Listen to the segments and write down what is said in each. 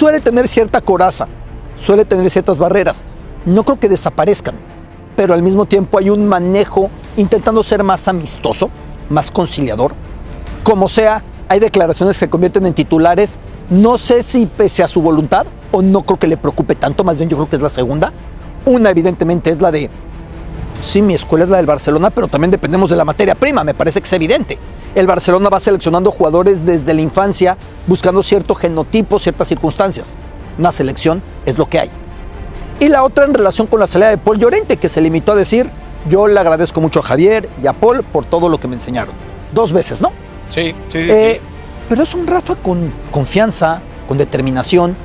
suele tener cierta coraza, suele tener ciertas barreras. No creo que desaparezcan, pero al mismo tiempo hay un manejo intentando ser más amistoso, más conciliador. Como sea, hay declaraciones que se convierten en titulares. No sé si pese a su voluntad o no creo que le preocupe tanto, más bien yo creo que es la segunda. Una evidentemente es la de, sí, mi escuela es la del Barcelona, pero también dependemos de la materia prima, me parece que es evidente. El Barcelona va seleccionando jugadores desde la infancia, buscando cierto genotipo, ciertas circunstancias. Una selección es lo que hay. Y la otra en relación con la salida de Paul Llorente, que se limitó a decir, yo le agradezco mucho a Javier y a Paul por todo lo que me enseñaron. 2 veces, ¿no? Sí. Pero es un Rafa con confianza, con determinación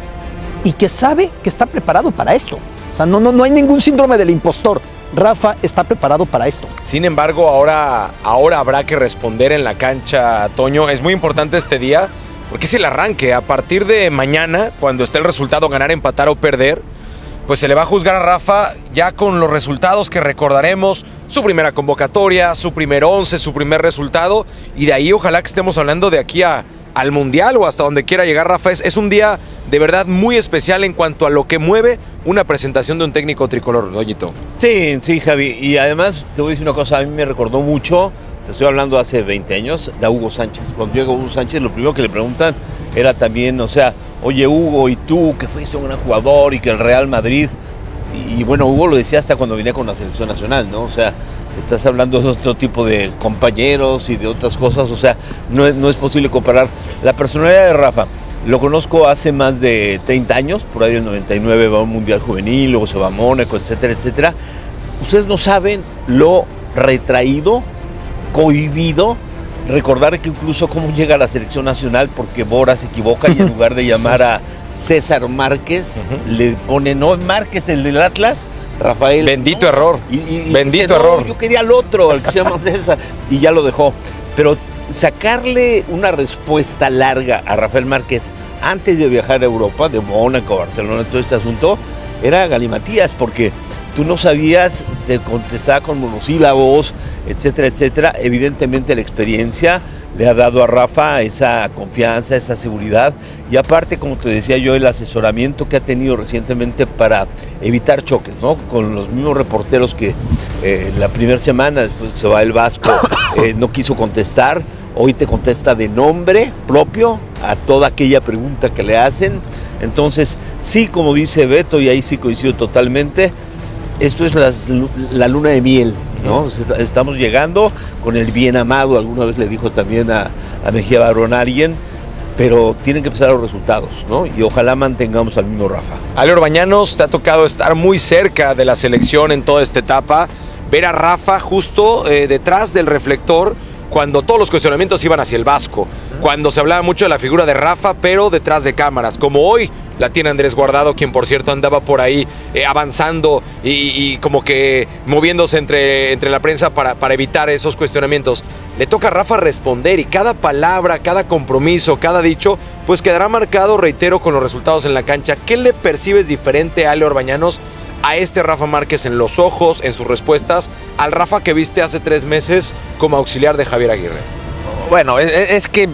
y que sabe que está preparado para esto. O sea, no hay ningún síndrome del impostor. Rafa está preparado para esto. Sin embargo, ahora habrá que responder en la cancha, Toño. Es muy importante este día porque es el arranque. A partir de mañana, cuando esté el resultado ganar, empatar o perder, pues se le va a juzgar a Rafa ya con los resultados que recordaremos, su primera convocatoria, su primer 11, su primer resultado, y de ahí ojalá que estemos hablando de aquí al Mundial o hasta donde quiera llegar Rafa. Es un día de verdad muy especial en cuanto a lo que mueve una presentación de un técnico tricolor, Doñito. Sí, Javi, y además te voy a decir una cosa, a mí me recordó mucho, te estoy hablando hace 20 años, de Hugo Sánchez. Cuando llega Hugo Sánchez, lo primero que le preguntan era también, o sea, oye Hugo, ¿y tú que fuiste un gran jugador y que el Real Madrid? Y bueno, Hugo lo decía hasta cuando venía con la selección nacional, ¿no? O sea, estás hablando de otro tipo de compañeros y de otras cosas, o sea, no es posible comparar. La personalidad de Rafa, lo conozco hace más de 30 años, por ahí del 99 va a un Mundial Juvenil, luego se va a Mónaco, etcétera, etcétera. Ustedes no saben lo retraído, cohibido, recordar que incluso cómo llega a la selección nacional porque Bora se equivoca y en lugar de llamar a César Márquez, le pone, no Márquez, el del Atlas, Rafael. Bendito error. Bendito dice, error. Yo quería al otro, al que se llama César, y ya lo dejó. Pero sacarle una respuesta larga a Rafael Márquez antes de viajar a Europa, de Mónaco, Barcelona, todo este asunto, era galimatías, porque tú no sabías, te contestaba con monosílabos, etcétera, etcétera. Evidentemente la experiencia le ha dado a Rafa esa confianza, esa seguridad, y aparte, como te decía yo, el asesoramiento que ha tenido recientemente para evitar choques, ¿no? Con los mismos reporteros que la primera semana, después que se va el Vasco, no quiso contestar. Hoy te contesta de nombre propio a toda aquella pregunta que le hacen. Entonces, sí, como dice Beto, y ahí sí coincido totalmente, esto es la luna de miel, ¿no? Estamos llegando con el bien amado, alguna vez le dijo también a Mejía Barón alguien, pero tienen que empezar los resultados, ¿no? Y ojalá mantengamos al mismo Rafa. Ale Orbañanos, te ha tocado estar muy cerca de la selección en toda esta etapa, ver a Rafa justo detrás del reflector, cuando todos los cuestionamientos iban hacia el Vasco, cuando se hablaba mucho de la figura de Rafa, pero detrás de cámaras, como hoy la tiene Andrés Guardado, quien por cierto andaba por ahí avanzando y como que moviéndose entre la prensa para evitar esos cuestionamientos. Le toca a Rafa responder y cada palabra, cada compromiso, cada dicho, pues quedará marcado, reitero, con los resultados en la cancha. ¿Qué le percibes diferente a Ale Orbañanos, a este Rafa Márquez en los ojos, en sus respuestas, al Rafa que viste hace 3 meses como auxiliar de Javier Aguirre? Bueno, es que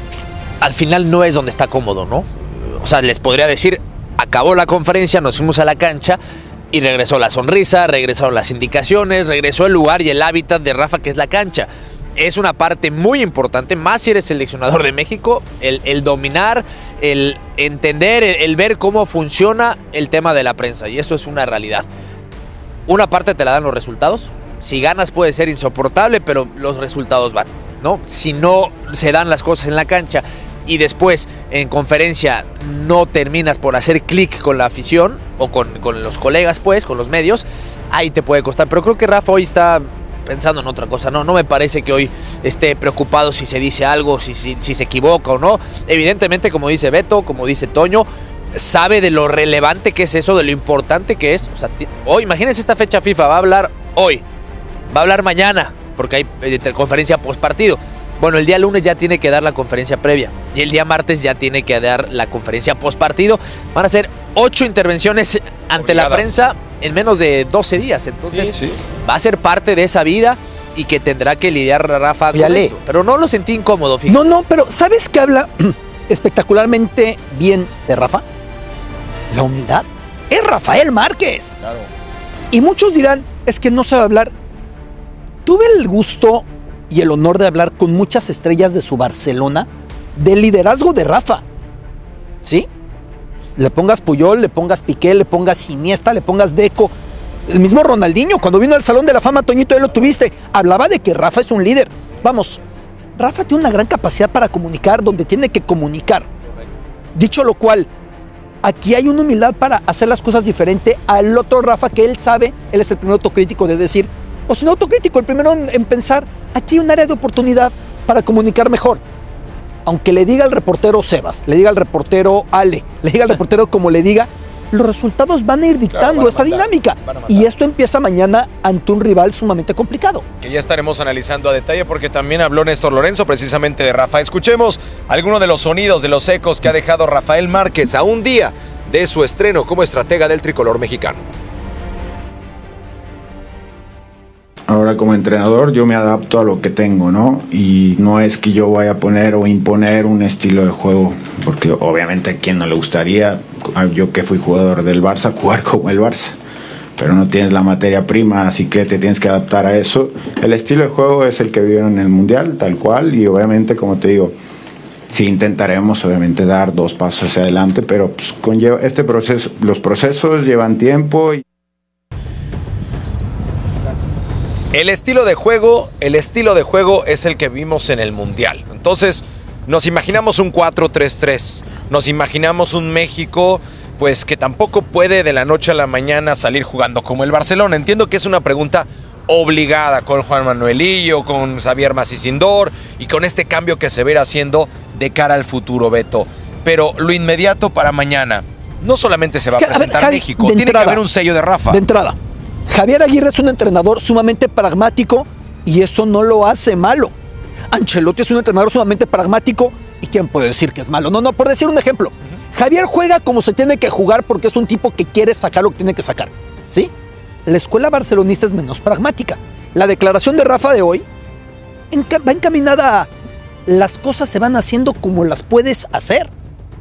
al final no es donde está cómodo, ¿no? O sea, les podría decir, acabó la conferencia, nos fuimos a la cancha y regresó la sonrisa, regresaron las indicaciones, regresó el lugar y el hábitat de Rafa, que es la cancha. Es una parte muy importante, más si eres seleccionador de México, el dominar, el entender, el ver cómo funciona el tema de la prensa, y eso es una realidad. Una parte te la dan los resultados, si ganas puede ser insoportable, pero los resultados van, ¿no? Si no se dan las cosas en la cancha y después en conferencia no terminas por hacer clic con la afición o con los colegas, pues, con los medios, ahí te puede costar. Pero creo que Rafa hoy está pensando en otra cosa, no me parece que hoy esté preocupado si se dice algo, si se equivoca o no. Evidentemente, como dice Beto, como dice Toño, sabe de lo relevante que es eso, de lo importante que es. O sea, hoy, imagínense esta fecha FIFA, va a hablar hoy, va a hablar mañana, porque hay conferencia postpartido. Bueno, el día lunes ya tiene que dar la conferencia previa y el día martes ya tiene que dar la conferencia postpartido. Van a ser 8 intervenciones ante la prensa en menos de 12 días. Entonces, sí. Va a ser parte de esa vida y que tendrá que lidiar Rafa con esto. Pero no lo sentí incómodo, fíjate. No, pero ¿sabes qué habla? espectacularmente bien de Rafa, la humildad. Es Rafael Márquez. Claro. Y muchos dirán, es que no sabe hablar. Tuve el gusto y el honor de hablar con muchas estrellas de su Barcelona del liderazgo de Rafa. ¿Sí? Le pongas Puyol, le pongas Piqué, le pongas Iniesta, le pongas Deco. El mismo Ronaldinho, cuando vino al Salón de la Fama, Toñito, ya lo tuviste. Hablaba de que Rafa es un líder. Vamos, Rafa tiene una gran capacidad para comunicar donde tiene que comunicar. Dicho lo cual, aquí hay una humildad para hacer las cosas diferente al otro Rafa, que él sabe, él es el primer autocrítico de decir, o si no autocrítico, el primero en pensar, aquí hay un área de oportunidad para comunicar mejor. Aunque le diga al reportero Sebas, le diga al reportero Ale, le diga al reportero como le diga, los resultados van a ir dictando esta dinámica. Y esto empieza mañana ante un rival sumamente complicado. Que ya estaremos analizando a detalle porque también habló Néstor Lorenzo precisamente de Rafa. Escuchemos algunos de los sonidos, de los ecos que ha dejado Rafael Márquez a un día de su estreno como estratega del tricolor mexicano. Ahora como entrenador yo me adapto a lo que tengo, ¿no? Y no es que yo vaya a poner o imponer un estilo de juego, porque obviamente a quien no le gustaría, yo que fui jugador del Barça, jugar como el Barça. Pero no tienes la materia prima, así que te tienes que adaptar a eso. El estilo de juego es el que vieron en el Mundial, tal cual, y obviamente, como te digo, sí intentaremos obviamente dar 2 pasos hacia adelante, pero pues, conlleva este proceso, los procesos llevan tiempo. El estilo de juego es el que vimos en el Mundial. Entonces, nos imaginamos un 4-3-3. Nos imaginamos un México, pues, que tampoco puede de la noche a la mañana salir jugando como el Barcelona. Entiendo que es una pregunta obligada con Juan Manuelillo, con Xavier Macisindor y con este cambio que se verá haciendo de cara al futuro, Beto. Pero lo inmediato para mañana, no solamente se va a presentar Javi, México, tiene que haber un sello de Rafa. De entrada, Javier Aguirre es un entrenador sumamente pragmático y eso no lo hace malo. Ancelotti es un entrenador sumamente pragmático y ¿quién puede decir que es malo? No, por decir un ejemplo. Javier juega como se tiene que jugar porque es un tipo que quiere sacar lo que tiene que sacar, ¿sí? La escuela barcelonista es menos pragmática. La declaración de Rafa de hoy va encaminada a las cosas se van haciendo como las puedes hacer.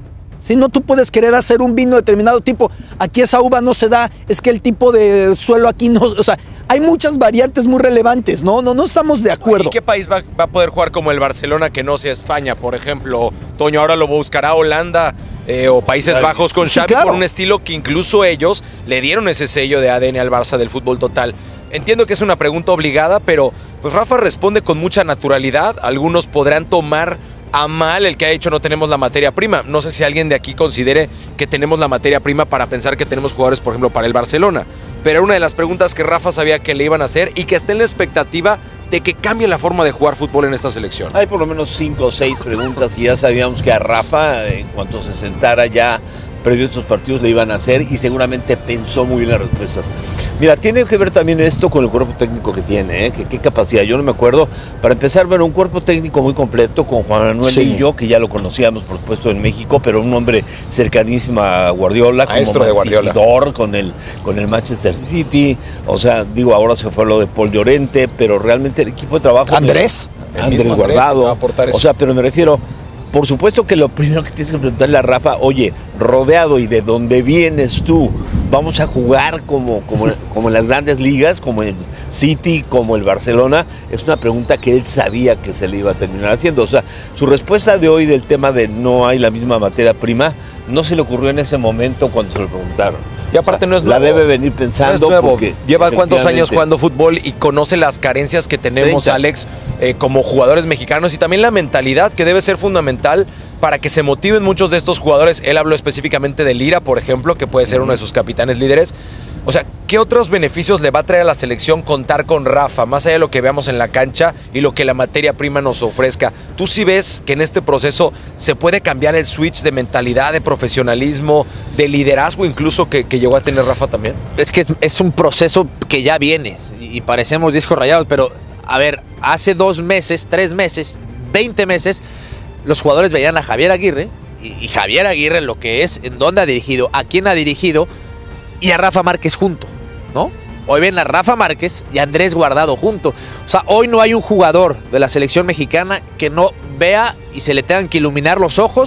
Si no, tú puedes querer hacer un vino de determinado tipo. Aquí esa uva no se da, es que el tipo de suelo aquí no... O sea, hay muchas variantes muy relevantes, ¿no? No estamos de acuerdo. ¿Y qué país va a poder jugar como el Barcelona que no sea España, por ejemplo? Toño, ahora lo buscará Holanda o Países Bajos con Xavi, por un estilo que incluso ellos le dieron ese sello de ADN al Barça del fútbol total. Entiendo que es una pregunta obligada, pero pues Rafa responde con mucha naturalidad. Algunos podrán tomar a mal el que ha hecho no tenemos la materia prima. No sé si alguien de aquí considere que tenemos la materia prima para pensar que tenemos jugadores, por ejemplo, para el Barcelona. Pero era una de las preguntas que Rafa sabía que le iban a hacer y que está en la expectativa de que cambie la forma de jugar fútbol en esta selección. Hay por lo menos 5 o 6 preguntas que ya sabíamos que a Rafa, en cuanto se sentara ya previo a estos partidos, le iban a hacer y seguramente pensó muy bien las respuestas. Mira, tiene que ver también esto con el cuerpo técnico que tiene, ¿eh? ¿Qué capacidad? Yo no me acuerdo. Para empezar, bueno, un cuerpo técnico muy completo con Juan Manuel y yo, que ya lo conocíamos, por supuesto, en México, pero un hombre cercanísimo a Guardiola, maestro de Guardiola, con el Manchester City. O sea, digo, ahora se fue lo de Paul Llorente, pero realmente el equipo de trabajo... Andrés Guardado. O sea, pero me refiero... Por supuesto que lo primero que tienes que preguntarle a Rafa, oye, rodeado y de dónde vienes tú, vamos a jugar como en las grandes ligas, como el City, como el Barcelona, es una pregunta que él sabía que se le iba a terminar haciendo. O sea, su respuesta de hoy del tema de no hay la misma materia prima, no se le ocurrió en ese momento cuando se lo preguntaron. Y aparte no es nuevo. La debe venir pensando. No es nuevo. Porque lleva cuántos años jugando fútbol y conoce las carencias que tenemos, 30. Alex, como jugadores mexicanos y también la mentalidad que debe ser fundamental para que se motiven muchos de estos jugadores. Él habló específicamente de Lira, por ejemplo, que puede ser uno de sus capitanes líderes. O sea, ¿qué otros beneficios le va a traer a la selección contar con Rafa, más allá de lo que veamos en la cancha y lo que la materia prima nos ofrezca? ¿Tú sí ves que en este proceso se puede cambiar el switch de mentalidad, de profesionalismo, de liderazgo incluso que llegó a tener Rafa también? Es que es un proceso que ya viene y parecemos discos rayados, pero a ver, hace 2 meses, 3 meses, 20 meses, los jugadores veían a Javier Aguirre y Javier Aguirre lo que es, en dónde ha dirigido, a quién ha dirigido, y a Rafa Márquez junto, ¿no? Hoy ven a Rafa Márquez y a Andrés Guardado junto. O sea, hoy no hay un jugador de la selección mexicana que no vea y se le tengan que iluminar los ojos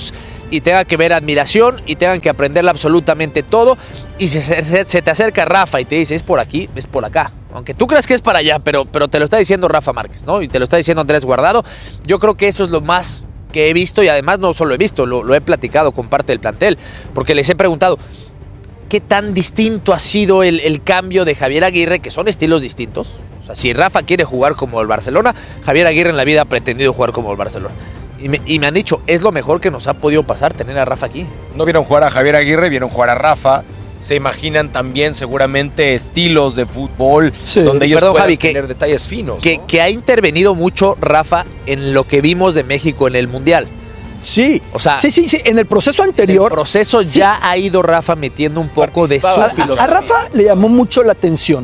y tenga que ver admiración y tengan que aprenderle absolutamente todo. Y si se te acerca Rafa y te dice, es por aquí, es por acá. Aunque tú creas que es para allá, pero te lo está diciendo Rafa Márquez, ¿no? Y te lo está diciendo Andrés Guardado. Yo creo que eso es lo más que he visto, y además no solo he visto, lo he platicado con parte del plantel, porque les he preguntado, ¿qué tan distinto ha sido el cambio de Javier Aguirre, que son estilos distintos? O sea, si Rafa quiere jugar como el Barcelona, Javier Aguirre en la vida ha pretendido jugar como el Barcelona. Y me han dicho, es lo mejor que nos ha podido pasar tener a Rafa aquí. No vieron jugar a Javier Aguirre, vieron jugar a Rafa. Se imaginan también seguramente estilos de fútbol donde ellos puedan Javi, tener detalles finos. ¿No? Que ha intervenido mucho Rafa en lo que vimos de México en el Mundial. Sí, o sea, sí. En el proceso anterior. En el proceso ya ha ido Rafa metiendo un poco de su filosofía. A Rafa le llamó mucho la atención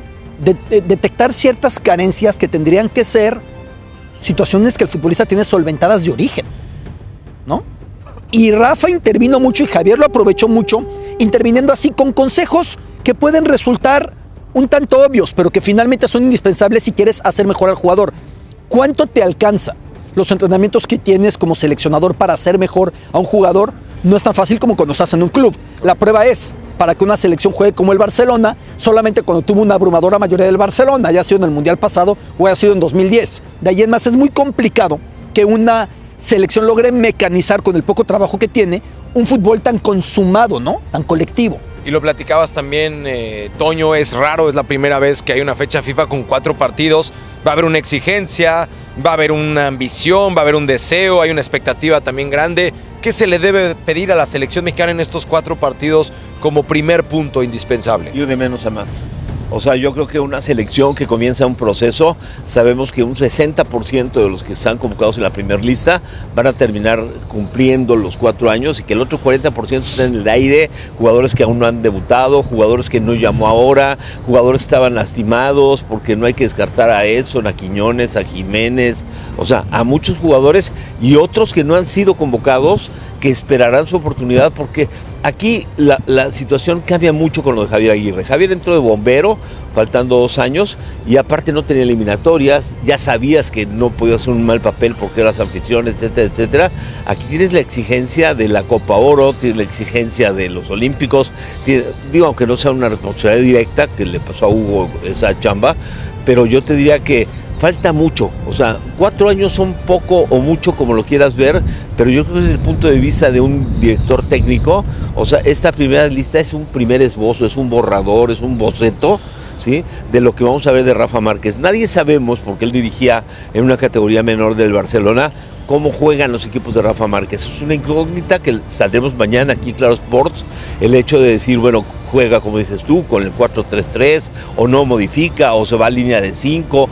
de detectar ciertas carencias que tendrían que ser situaciones que el futbolista tiene solventadas de origen, ¿no? Y Rafa intervino mucho y Javier lo aprovechó mucho, interviniendo así con consejos que pueden resultar un tanto obvios, pero que finalmente son indispensables si quieres hacer mejor al jugador. ¿Cuánto te alcanza los entrenamientos que tienes como seleccionador para hacer mejor a un jugador? No es tan fácil como cuando estás en un club. La prueba es, para que una selección juegue como el Barcelona, solamente cuando tuvo una abrumadora mayoría del Barcelona, haya sido en el Mundial pasado o haya sido en 2010. De ahí en más es muy complicado que una selección logre mecanizar con el poco trabajo que tiene un fútbol tan consumado, ¿no? Tan colectivo. Y lo platicabas también, Toño, es raro, es la primera vez que hay una fecha FIFA con 4 partidos. Va a haber una exigencia, va a haber una ambición, va a haber un deseo, hay una expectativa también grande. ¿Qué se le debe pedir a la selección mexicana en estos 4 partidos como primer punto indispensable? Y de menos a más. O sea, yo creo que una selección que comienza un proceso, sabemos que un 60% de los que están convocados en la primera lista van a terminar cumpliendo los 4 años y que el otro 40% está en el aire, jugadores que aún no han debutado, jugadores que no llamó ahora, jugadores que estaban lastimados, porque no hay que descartar a Edson, a Quiñones, a Jiménez, o sea, a muchos jugadores y otros que no han sido convocados, que esperarán su oportunidad, porque aquí la situación cambia mucho con lo de Javier Aguirre. Javier entró de bombero, faltando 2 años, y aparte no tenía eliminatorias, ya sabías que no podías hacer un mal papel porque eras anfitrión, etcétera, etcétera. Aquí tienes la exigencia de la Copa Oro, tienes la exigencia de los Olímpicos, digo, aunque no sea una responsabilidad directa, que le pasó a Hugo esa chamba, pero yo te diría que falta mucho, o sea, 4 años son poco o mucho como lo quieras ver, pero yo creo que desde el punto de vista de un director técnico, o sea, esta primera lista es un primer esbozo, es un borrador, es un boceto, ¿sí?, de lo que vamos a ver de Rafa Márquez. Nadie sabemos, porque él dirigía en una categoría menor del Barcelona, cómo juegan los equipos de Rafa Márquez. Es una incógnita que saldremos mañana aquí en Claro Sports, el hecho de decir, bueno, juega como dices tú, con el 4-3-3, o no modifica, o se va a línea de 5,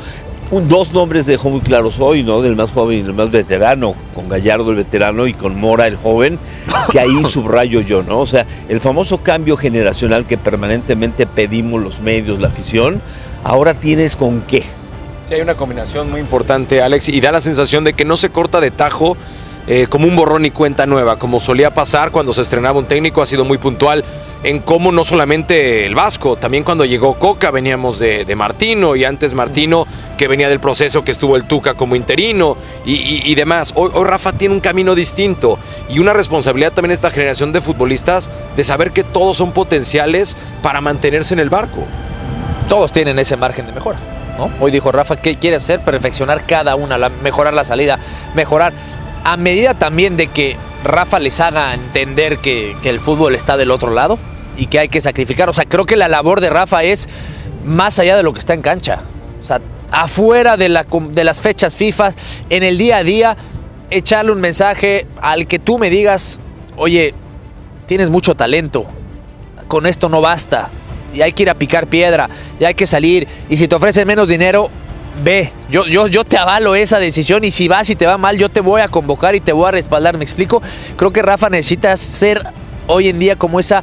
2 nombres dejó muy claros hoy, ¿no? Del más joven y del más veterano, con Gallardo el veterano y con Mora el joven, que ahí subrayo yo, ¿no? O sea, el famoso cambio generacional que permanentemente pedimos los medios, la afición, ahora tienes con qué. Sí, hay una combinación muy importante, Alex, y da la sensación de que no se corta de tajo como un borrón y cuenta nueva, como solía pasar cuando se estrenaba un técnico. Ha sido muy puntual en cómo no solamente el Vasco, también cuando llegó Coca veníamos de Martino, y antes Martino que venía del proceso que estuvo el Tuca como interino y demás. Hoy Rafa tiene un camino distinto y una responsabilidad también esta generación de futbolistas de saber que todos son potenciales para mantenerse en el barco. Todos tienen ese margen de mejora, ¿no? Hoy dijo Rafa que quiere hacer, perfeccionar cada una, mejorar la salida, mejorar a medida también de que Rafa les haga entender que el fútbol está del otro lado y que hay que sacrificar. O sea, creo que la labor de Rafa es más allá de lo que está en cancha. O sea, afuera de las fechas FIFA, en el día a día, echarle un mensaje al que tú me digas, oye, tienes mucho talento, con esto no basta, y hay que ir a picar piedra, y hay que salir, y si te ofrecen menos dinero, ve, yo te avalo esa decisión, y si vas y te va mal, yo te voy a convocar y te voy a respaldar. ¿Me explico? Creo que Rafa necesita ser hoy en día como ese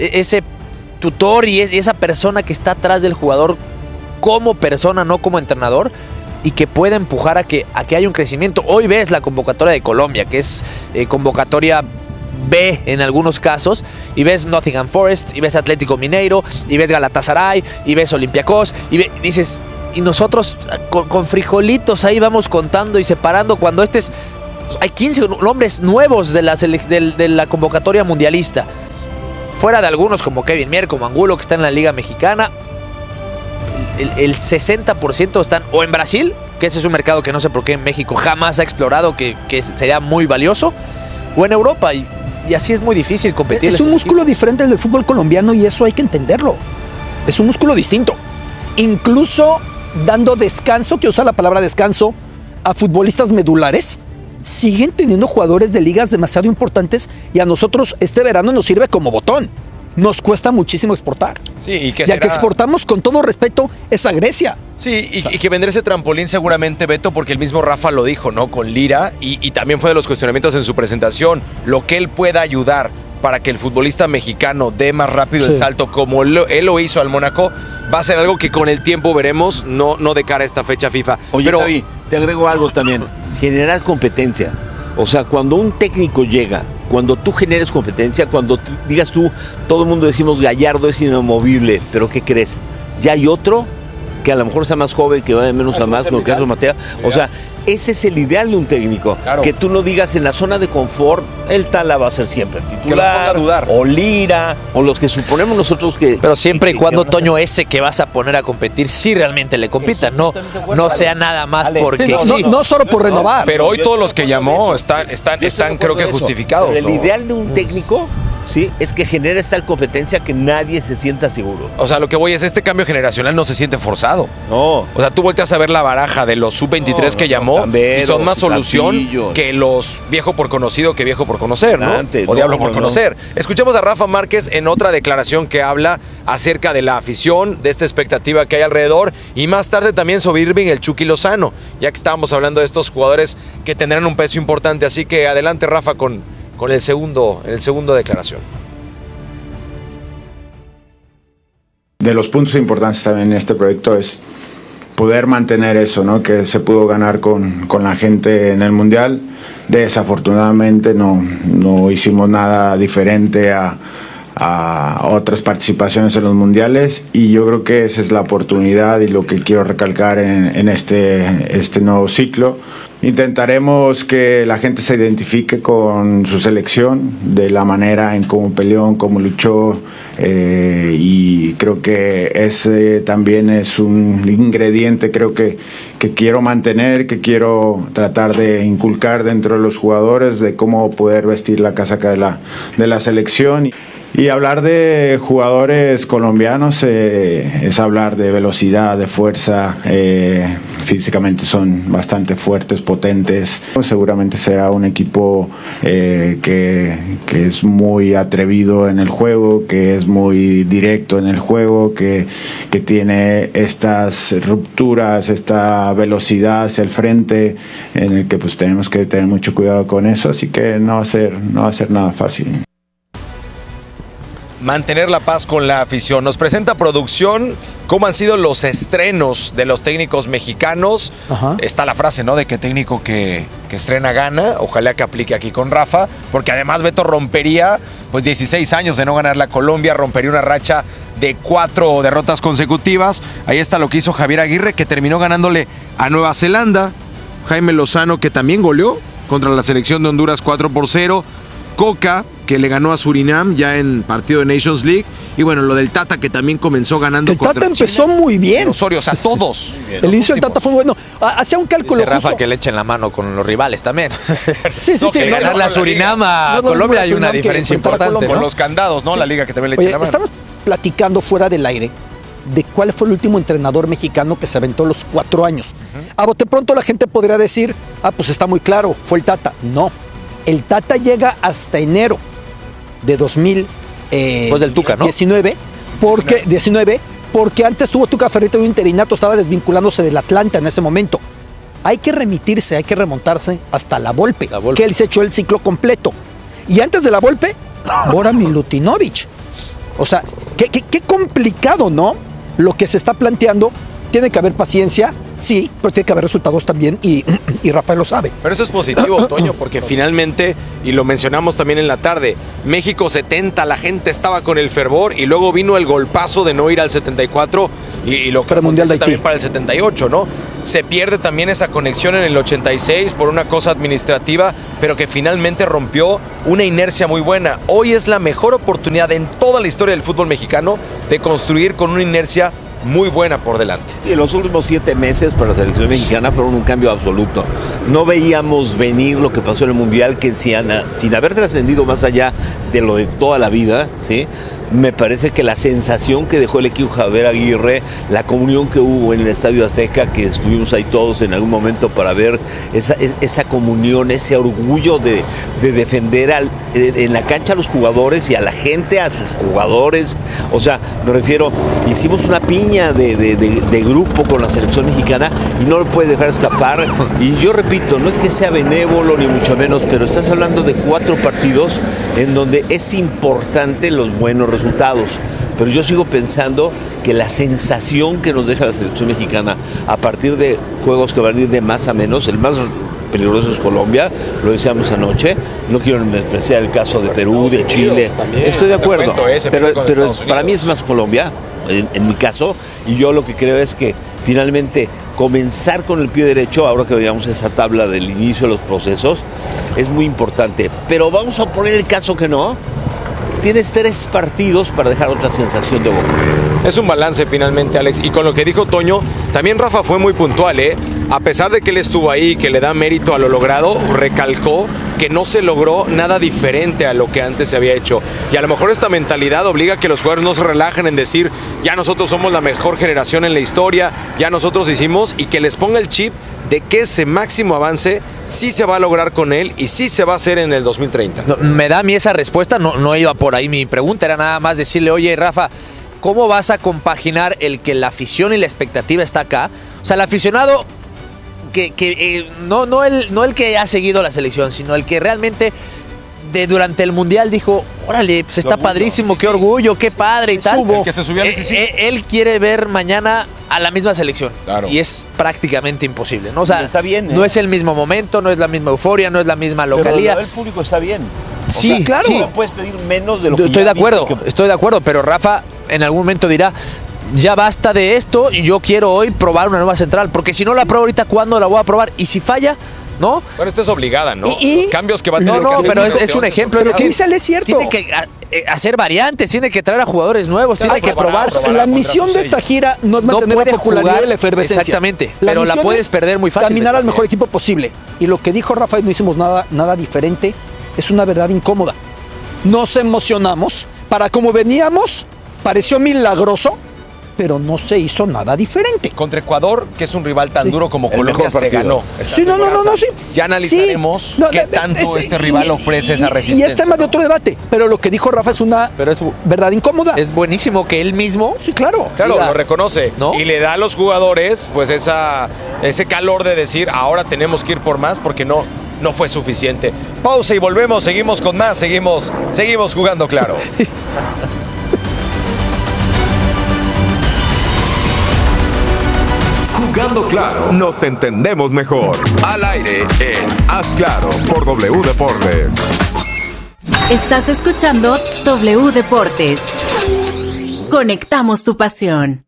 tutor y esa persona que está atrás del jugador como persona, no como entrenador, y que pueda empujar a que haya un crecimiento. Hoy ves la convocatoria de Colombia, que es convocatoria B en algunos casos, y ves Nottingham Forest, y ves Atlético Mineiro, y ves Galatasaray, y ves Olympiacos, y dices, y nosotros con frijolitos ahí vamos contando y separando, cuando este es Hay 15 nombres nuevos de la convocatoria mundialista. Fuera de algunos como Kevin Mier, como Angulo, que está en la Liga Mexicana, el 60% están o en Brasil, que ese es un mercado que no sé por qué en México jamás ha explorado, que sería muy valioso, o en Europa. Y así es muy difícil competir. Es un músculo diferente del fútbol colombiano y eso hay que entenderlo. Es un músculo distinto. Incluso dando descanso, que usa la palabra descanso, a futbolistas medulares, siguen teniendo jugadores de ligas demasiado importantes y a nosotros este verano nos sirve como botón. Nos cuesta muchísimo exportar. Sí, y que ya que exportamos, con todo respeto, es a Grecia. Sí, y que vendrá ese trampolín seguramente, Beto, porque el mismo Rafa lo dijo, ¿no? Con Lira, y también fue de los cuestionamientos en su presentación, lo que él pueda ayudar para que el futbolista mexicano dé más rápido el salto, como él lo hizo al Mónaco, va a ser algo que con el tiempo veremos, no de cara a esta fecha FIFA. Oye, pero Javi, te agrego algo también, generar competencia. O sea, cuando un técnico llega, cuando tú generes competencia, cuando digas tú, todo el mundo decimos Gallardo es inamovible, pero ¿qué crees? Ya hay otro que a lo mejor sea más joven, que va de menos a más, como Carlos Mateo. O sea, ese es el ideal de un técnico. Claro. Que tú no digas en la zona de confort, el Tala va a ser siempre Que los titular, ponga a dudar. o Lira, o los que suponemos nosotros que... Pero siempre y cuando, Toño, ese que vas a poner a competir, sí realmente le compita. No sea nada más porque sí. No solo por renovar. Pero hoy todos los que llamó están creo que justificados. Pero el ¿no? ideal de un técnico, sí, es que genere esta competencia que nadie se sienta seguro. O sea, lo que voy es, este cambio generacional no se siente forzado. No. O sea, tú volteas a ver la baraja de los sub-23 que llamó Camberos, y son más solución Campillo, que los viejo por conocido que viejo por conocer, ¿no? Antes, O diablo no, por no. conocer. Escuchemos a Rafa Márquez en otra declaración que habla acerca de la afición, de esta expectativa que hay alrededor, y más tarde también sobre Irving el Chucky Lozano, ya que estábamos hablando de estos jugadores que tendrán un peso importante. Así que adelante, Rafa, con el segundo declaración. De los puntos importantes también en este proyecto es poder mantener eso, ¿no? Que se pudo ganar con la gente en el Mundial. Desafortunadamente no hicimos nada diferente a otras participaciones en los mundiales, y yo creo que esa es la oportunidad y lo que quiero recalcar en este nuevo ciclo. Intentaremos que la gente se identifique con su selección, de la manera en cómo peleó, en cómo luchó, y creo que ese también es un ingrediente creo que quiero mantener, que quiero tratar de inculcar dentro de los jugadores, de cómo poder vestir la casaca de la selección. Y hablar de jugadores colombianos es hablar de velocidad, de fuerza. Físicamente son bastante fuertes, potentes. Seguramente será un equipo que es muy atrevido en el juego, que es muy directo en el juego, que tiene estas rupturas, esta velocidad hacia el frente, en el que pues tenemos que tener mucho cuidado con eso. Así que no va a ser nada fácil. Mantener la paz con la afición. Nos presenta producción cómo han sido los estrenos de los técnicos mexicanos. Ajá. Está la frase, ¿no? De que técnico que estrena gana. Ojalá que aplique aquí con Rafa, porque además Beto rompería pues 16 años de no ganar la Colombia, rompería una racha de 4 derrotas consecutivas. Ahí está lo que hizo Javier Aguirre, que terminó ganándole a Nueva Zelanda. Jaime Lozano, que también goleó contra la selección de Honduras 4-0. Coca, que le ganó a Surinam ya en partido de Nations League. Y bueno, lo del Tata, que también comenzó ganando El contra Tata empezó China. muy bien. Osorio, o sea, todos. El inicio del Tata fue bueno. Hacía un cálculo Dice Rafa justo. que le echen la mano con los rivales también. Sí. Que ganarle a Surinam, a Colombia hay una diferencia importante, Con ¿no? los candados, ¿no? Sí. La liga que también le Oye, echa la mano. estamos platicando fuera del aire de cuál fue el último entrenador mexicano que se aventó los 4 años. A bote pronto la gente podría decir, pues está muy claro, fue el Tata. No, el Tata llega hasta enero de 2019, Después del Tuca, ¿no? 19, porque antes tuvo Tuca Ferretti de un interinato, estaba desvinculándose del Atlanta en ese momento. Hay que remitirse, hay que remontarse hasta la Volpe, que él se echó el ciclo completo. Y antes de la Volpe, Bora Milutinovic. O sea, qué complicado, ¿no? Lo que se está planteando. Tiene que haber paciencia, Sí, pero tiene que haber resultados también y Rafael lo sabe. Pero eso es positivo, Toño, porque finalmente, y lo mencionamos también en la tarde, México 70, la gente estaba con el fervor y luego vino el golpazo de no ir al 74 y lo que Para el Mundial de Haití. también para el 78, ¿no? Se pierde también esa conexión en el 86 por una cosa administrativa, pero que finalmente rompió una inercia muy buena. Hoy es la mejor oportunidad en toda la historia del fútbol mexicano de construir con una inercia muy buena por delante. Sí, los últimos 7 meses para la selección mexicana fueron un cambio absoluto. No veíamos venir lo que pasó en el Mundial, que sin haber trascendido más allá de lo de toda la vida, ¿sí? Me parece que la sensación que dejó el equipo Javier Aguirre, la comunión que hubo en el Estadio Azteca, que estuvimos ahí todos en algún momento para ver esa comunión, ese orgullo de defender en la cancha a los jugadores y a la gente, a sus jugadores. O sea, me refiero, hicimos una piña de grupo con la selección mexicana y no lo puedes dejar escapar. Y yo repito, no es que sea benévolo ni mucho menos, pero estás hablando de 4 partidos en donde es importante los buenos resultados. Pero yo sigo pensando que la sensación que nos deja la selección mexicana a partir de juegos que van a ir de más a menos, el más peligroso es Colombia, lo decíamos anoche, no quiero despreciar el caso de Perú, de Chile, estoy de acuerdo, pero para mí es más Colombia, en mi caso, y yo lo que creo es que finalmente comenzar con el pie derecho, ahora que veamos esa tabla del inicio de los procesos, es muy importante, pero vamos a poner el caso que no. Tienes 3 partidos para dejar otra sensación de boca. Es un balance finalmente, Alex. Y con lo que dijo Toño, también Rafa fue muy puntual, ¿eh? A pesar de que él estuvo ahí, que le da mérito a lo logrado, recalcó que no se logró nada diferente a lo que antes se había hecho. Y a lo mejor esta mentalidad obliga a que los jugadores no se relajen en decir, ya nosotros somos la mejor generación en la historia, ya nosotros hicimos, y que les ponga el chip de que ese máximo avance sí se va a lograr con él y sí se va a hacer en el 2030. No, me da a mí esa respuesta, no iba por ahí mi pregunta, era nada más decirle, oye, Rafa, ¿cómo vas a compaginar el que la afición y la expectativa está acá? O sea, el aficionado no el que ha seguido la selección, sino el que realmente durante el Mundial dijo, órale, pues está padrísimo, qué orgullo, qué padre y tal. El que se subió al él quiere ver mañana a la misma selección. Claro. Y es prácticamente imposible, ¿no? O sea, está bien, ¿eh? No es el mismo momento, no es la misma euforia, no es la misma localía. Pero el público está bien. Sí, claro. Sí. No puedes pedir menos de lo que estoy de acuerdo, pero Rafa en algún momento dirá, ya basta de esto y yo quiero hoy probar una nueva central, porque si no la pruebo ahorita, ¿cuándo la voy a probar? Y si falla, ¿no? Bueno, esta es obligada, ¿no? Los cambios que va a tener que hacer. Pero es un ejemplo. Pero sí, sale cierto. Tiene que hacer variantes, tiene que traer a jugadores nuevos, tiene que probar. La misión de esta gira no es mantener la popularidad y la efervescencia. Exactamente, pero la puedes perder muy fácil. Caminar al mejor equipo posible. Y lo que dijo Rafael, no hicimos nada diferente, es una verdad incómoda. Nos emocionamos, para como veníamos, pareció milagroso, pero no se hizo nada diferente. Contra Ecuador, que es un rival tan duro como Colombia, se ganó. Sí, no, sí. Ya analizaremos qué tanto este rival ofrece esa resistencia. Y es tema de otro debate, pero lo que dijo Rafa es una verdad incómoda. Es buenísimo que él mismo... Sí, claro. Claro, lo reconoce, ¿no? Y le da a los jugadores pues ese calor de decir, ahora tenemos que ir por más porque no fue suficiente. Pausa y volvemos, seguimos con más, seguimos jugando claro. Jugando claro, nos entendemos mejor. Al aire en Haz Claro por W Deportes. Estás escuchando W Deportes. Conectamos tu pasión.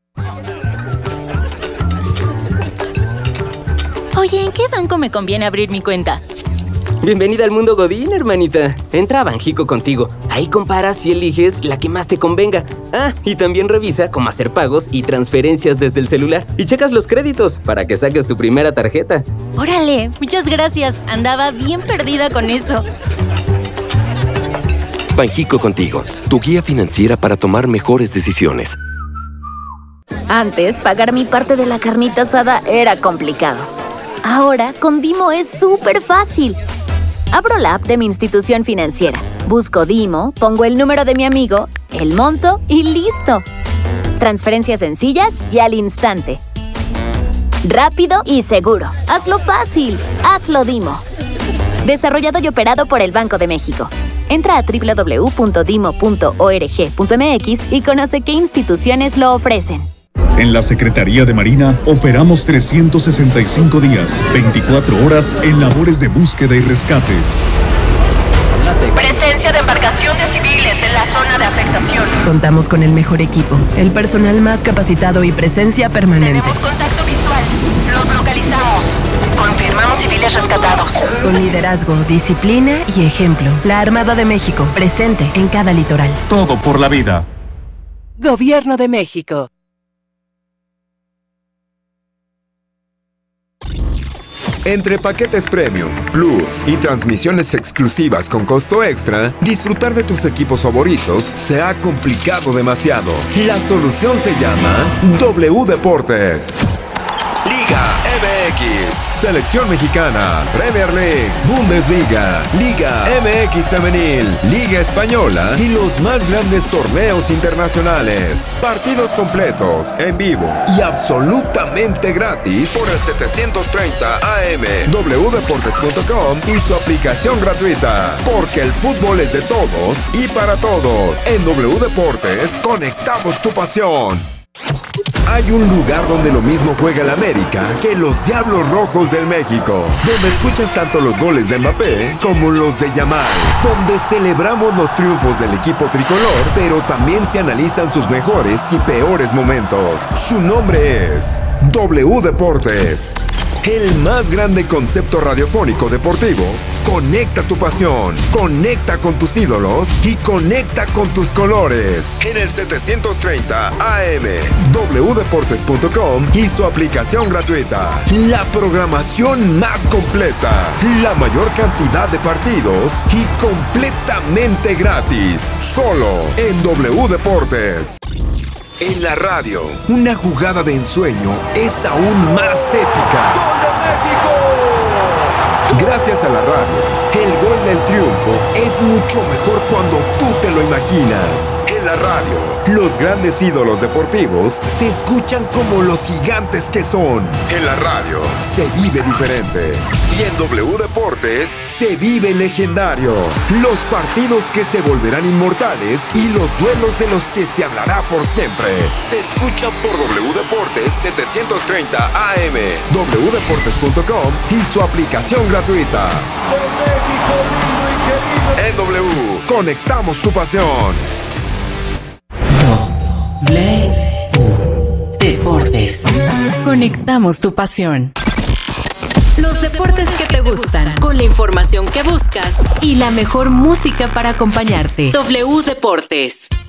Oye, ¿en qué banco me conviene abrir mi cuenta? Bienvenida al mundo Godín, hermanita. Entra a Banjico Contigo. Ahí comparas y eliges la que más te convenga. Ah, y también revisa cómo hacer pagos y transferencias desde el celular. Y checas los créditos para que saques tu primera tarjeta. Órale, muchas gracias. Andaba bien perdida con eso. Banjico Contigo, tu guía financiera para tomar mejores decisiones. Antes, pagar mi parte de la carnita asada era complicado. Ahora, con Dimo es súper fácil. Abro la app de mi institución financiera, busco Dimo, pongo el número de mi amigo, el monto y ¡listo! Transferencias sencillas y al instante. Rápido y seguro. Hazlo fácil. Hazlo Dimo. Desarrollado y operado por el Banco de México. Entra a www.dimo.org.mx y conoce qué instituciones lo ofrecen. En la Secretaría de Marina operamos 365 días, 24 horas en labores de búsqueda y rescate. Presencia de embarcaciones civiles en la zona de afectación. Contamos con el mejor equipo, el personal más capacitado y presencia permanente. Tenemos contacto visual. Los localizamos. Confirmamos civiles rescatados. Con liderazgo, disciplina y ejemplo. La Armada de México, presente en cada litoral. Todo por la vida. Gobierno de México. Entre paquetes Premium, Plus y transmisiones exclusivas con costo extra, disfrutar de tus equipos favoritos se ha complicado demasiado. La solución se llama W Deportes. Liga MX, Selección Mexicana, Premier League, Bundesliga, Liga MX Femenil, Liga Española y los más grandes torneos internacionales. Partidos completos, en vivo y absolutamente gratis por el 730 AM, wdeportes.com y su aplicación gratuita. Porque el fútbol es de todos y para todos. En W Deportes, conectamos tu pasión. Hay un lugar donde lo mismo juega el América que los Diablos Rojos del México, donde escuchas tanto los goles de Mbappé como los de Yamal, donde celebramos los triunfos del equipo tricolor, pero también se analizan sus mejores y peores momentos. Su nombre es W Deportes. El más grande concepto radiofónico deportivo. Conecta tu pasión, conecta con tus ídolos y conecta con tus colores. En el 730 AM, wdeportes.com y su aplicación gratuita. La programación más completa, la mayor cantidad de partidos y completamente gratis. Solo en W Deportes. En la radio, una jugada de ensueño es aún más épica. ¡Gol de México! Gracias a la radio, el gol del triunfo es mucho mejor cuando tú te lo imaginas. En la radio, los grandes ídolos deportivos se escuchan como los gigantes que son. En la radio, se vive diferente. Y en W Deportes, se vive legendario. Los partidos que se volverán inmortales y los duelos de los que se hablará por siempre. Se escuchan por W Deportes 730 AM, wdeportes.com y su aplicación gratuita. En W, conectamos tu pasión. Deportes. Conectamos tu pasión. Los deportes que te gustan, con la información que buscas y la mejor música para acompañarte. W Deportes.